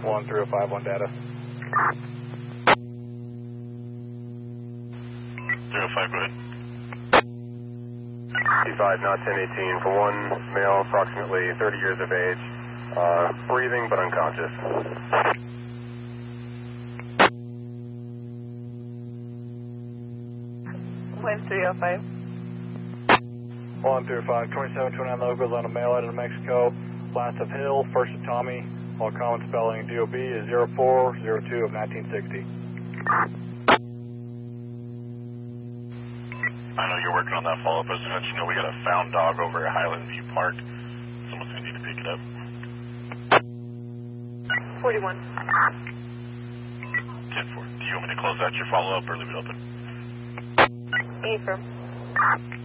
1305 on data. 305, go ahead. 55, not 1018 for one male, approximately 30 years of age, breathing but unconscious. Wind 305. 1305, 2729 locals on a male out of New Mexico, last of Hill, first of Tommy, all common spelling DOB is 0402 of 1960. I know you're working on that follow-up. As soon as you know, we got a found dog over at Highland View Park. Someone's going to need to pick it up. 41. 10-4. Do you want me to close out your follow-up or leave it open? Affirm.